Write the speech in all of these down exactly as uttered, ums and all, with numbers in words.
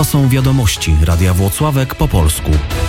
To są wiadomości Radia Włocławek po polsku.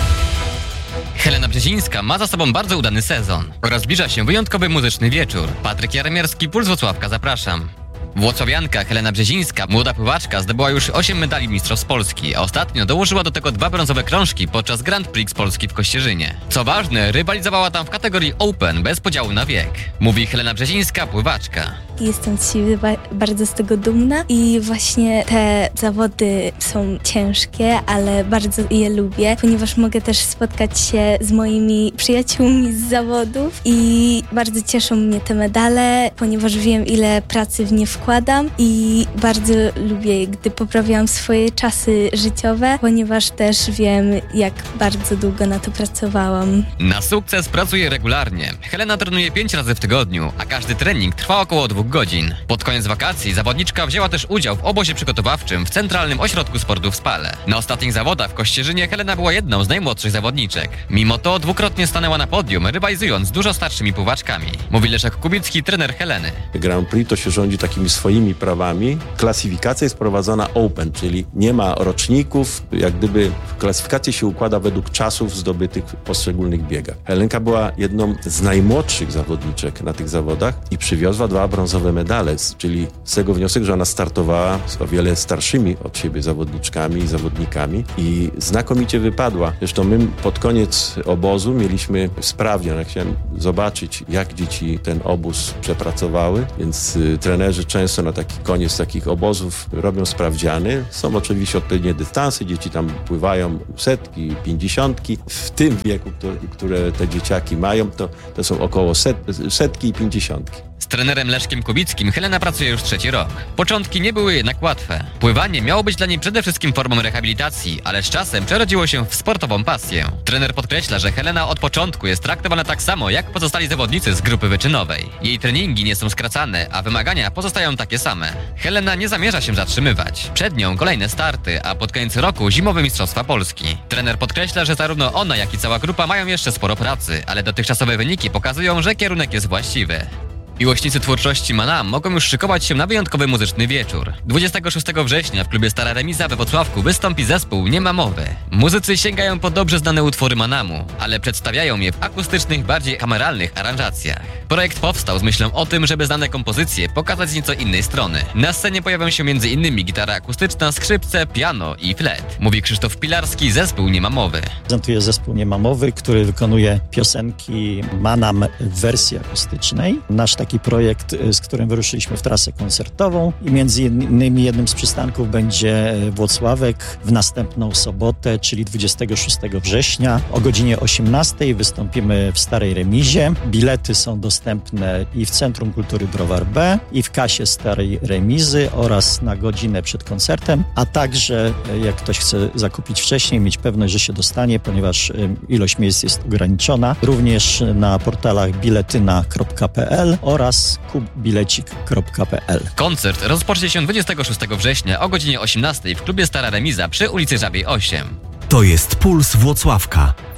Helena Brzezińska ma za sobą bardzo udany sezon. Rozbliża się wyjątkowy muzyczny wieczór. Patryk Jaremiarski, Puls Włocławka, zapraszam. Włocławianka Helena Brzezińska, młoda pływaczka, zdobyła już osiem medali mistrzostw Polski, a ostatnio dołożyła do tego dwa brązowe krążki podczas Grand Prix Polski w Kościerzynie. Co ważne, rywalizowała tam w kategorii Open bez podziału na wiek. Mówi Helena Brzezińska, pływaczka. Jestem z siebie bardzo z tego dumna i właśnie te zawody są ciężkie, ale bardzo je lubię, ponieważ mogę też spotkać się z moimi przyjaciółmi z zawodów i bardzo cieszą mnie te medale, ponieważ wiem, ile pracy w nie wkładam i bardzo lubię, gdy poprawiam swoje czasy życiowe, ponieważ też wiem, jak bardzo długo na to pracowałam. Na sukces pracuje regularnie. Helena trenuje pięć razy w tygodniu, a każdy trening trwa około dwóch godzin. Pod koniec wakacji zawodniczka wzięła też udział w obozie przygotowawczym w Centralnym Ośrodku Sportu w Spale. Na ostatnich zawodach w Kościerzynie Helena była jedną z najmłodszych zawodniczek. Mimo to dwukrotnie stanęła na podium, rywalizując z dużo starszymi pływaczkami. Mówi Leszek Kubicki, trener Heleny. Grand Prix to się rządzi takimi swoimi prawami. Klasyfikacja jest prowadzona open, czyli nie ma roczników. Jak gdyby klasyfikacja się układa według czasów zdobytych w poszczególnych biegach. Helenka była jedną z najmłodszych zawodniczek na tych zawodach i przywiozła dwa brązowe medale, czyli z tego wniosek, że ona startowała z o wiele starszymi od siebie zawodniczkami i zawodnikami i znakomicie wypadła. Zresztą my pod koniec obozu mieliśmy sprawdzian. Ja chciałem zobaczyć, jak dzieci ten obóz przepracowały, więc y, trenerzy często na taki koniec takich obozów robią sprawdziany. Są oczywiście odpowiednie dystanse, dzieci tam pływają setki, pięćdziesiątki. W tym wieku, które, które te dzieciaki mają, to, to są około set, setki i pięćdziesiątki. Z trenerem Leszkiem Kubickim Helena pracuje już trzeci rok. Początki nie były jednak łatwe. Pływanie miało być dla niej przede wszystkim formą rehabilitacji, ale z czasem przerodziło się w sportową pasję. Trener podkreśla, że Helena od początku jest traktowana tak samo jak pozostali zawodnicy z grupy wyczynowej. Jej treningi nie są skracane, a wymagania pozostają takie same. Helena nie zamierza się zatrzymywać. Przed nią kolejne starty, a pod koniec roku zimowe Mistrzostwa Polski. Trener podkreśla, że zarówno ona, jak i cała grupa mają jeszcze sporo pracy, ale dotychczasowe wyniki pokazują, że kierunek jest właściwy. Miłośnicy twórczości Manam mogą już szykować się na wyjątkowy muzyczny wieczór. dwudziestego szóstego września w klubie Stara Remiza we Włocławku wystąpi zespół Nie ma mowy. Muzycy sięgają po dobrze znane utwory Manamu, ale przedstawiają je w akustycznych, bardziej kameralnych aranżacjach. Projekt powstał z myślą o tym, żeby znane kompozycje pokazać z nieco innej strony. Na scenie pojawią się między innymi gitara akustyczna, skrzypce, piano i flet. Mówi Krzysztof Pilarski, zespół Nie ma mowy. Prezentuję zespół Nie ma mowy, który wykonuje piosenki Manam w wersji akustycznej. Nasz taki projekt, z którym wyruszyliśmy w trasę koncertową i między innymi jednym z przystanków będzie Włocławek w następną sobotę, czyli dwudziestego szóstego września o godzinie osiemnastej wystąpimy w Starej Remizie. Bilety są dostępne i w Centrum Kultury Browar B, i w kasie Starej Remizy oraz na godzinę przed koncertem, a także jak ktoś chce zakupić wcześniej, mieć pewność, że się dostanie, ponieważ ilość miejsc jest ograniczona, również na portalach biletyna kropka p l oraz kubilecik kropka p l. Koncert rozpocznie się dwudziestego szóstego września o godzinie osiemnastej w klubie Stara Remiza przy ulicy Żabiej osiem. To jest Puls Włocławka.